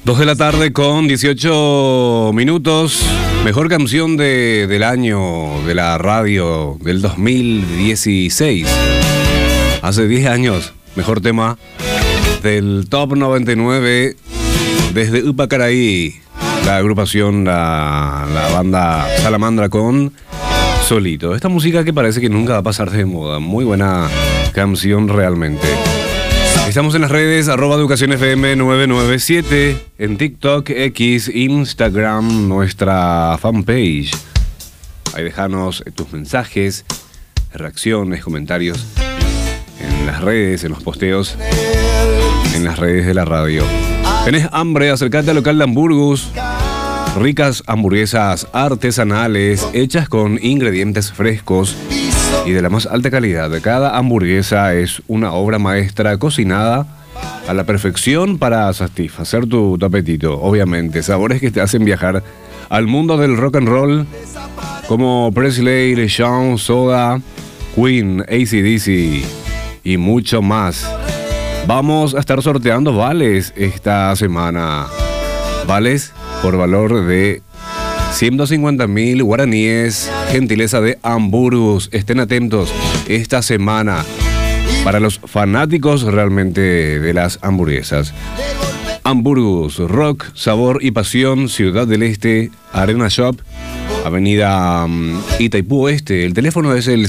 2 de la tarde con 18 minutos. Mejor canción del año de la radio del 2016. Hace 10 años. Mejor tema del Top 99 desde Upacaraí. La agrupación, la banda Salamandra con Solito. Esta música que parece que nunca va a pasar de moda. Muy buena canción realmente. Estamos en las redes, @EducaciónFM997, en TikTok, X, Instagram, nuestra fanpage. Ahí dejanos tus mensajes, reacciones, comentarios en las redes, en los posteos, en las redes de la radio. ¿Tenés hambre? Acércate al local de Hamburgus. Ricas hamburguesas artesanales hechas con ingredientes frescos y de la más alta calidad. Cada hamburguesa es una obra maestra cocinada a la perfección para satisfacer tu apetito. Obviamente, sabores que te hacen viajar al mundo del rock and roll, como Presley, LeSean, Soda, Queen, AC/DC y mucho más. Vamos a estar sorteando vales esta semana. Vales por valor de 150.000 guaraníes, gentileza de Hamburgus. Estén atentos esta semana para los fanáticos realmente de las hamburguesas. Hamburgus, rock, sabor y pasión, Ciudad del Este, Arena Shop, Avenida Itaipú Oeste. El teléfono es el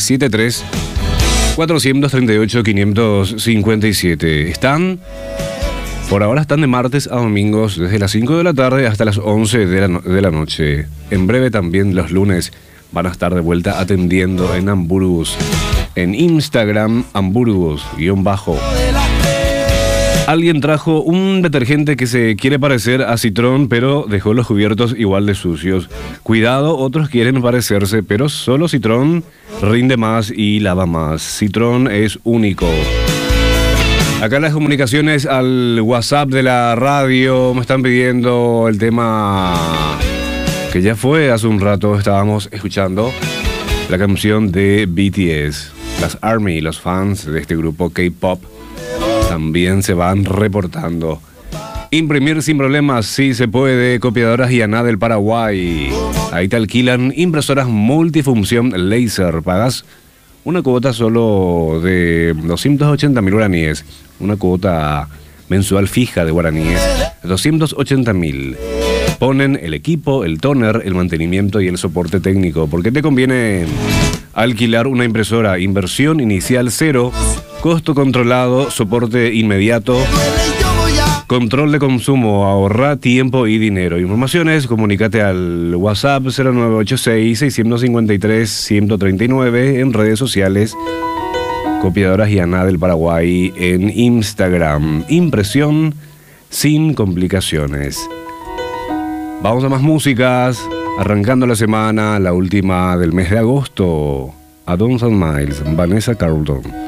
73-438-557. Por ahora están de martes a domingos desde las 5 de la tarde hasta las 11 de la noche. En breve también los lunes van a estar de vuelta atendiendo en Hamburgus. En Instagram, Hamburgus _ Alguien trajo un detergente que se quiere parecer a Citrón, pero dejó los cubiertos igual de sucios. Cuidado, otros quieren parecerse, pero solo Citrón rinde más y lava más. Citrón es único. Acá las comunicaciones al WhatsApp de la radio me están pidiendo el tema que ya fue hace un rato. Estábamos escuchando la canción de BTS. Las ARMY, los fans de este grupo K-pop, también se van reportando. Imprimir sin problemas, sí se puede. Copiadoras IANA del Paraguay. Ahí te alquilan impresoras multifunción laser. Pagas una cuota solo de 280.000 guaraníes. Una cuota mensual fija de guaraníes. 280.000. Ponen el equipo, el toner, el mantenimiento y el soporte técnico. ¿Por qué te conviene alquilar una impresora? Inversión inicial 0, costo controlado, soporte inmediato, control de consumo, ahorra tiempo y dinero. Informaciones, comunícate al WhatsApp 0986-653-139, en redes sociales, Copiadoras IANA del Paraguay, en Instagram. Impresión sin complicaciones. Vamos a más músicas, arrancando la semana, la última del mes de agosto. Adons and Miles, Vanessa Carlton.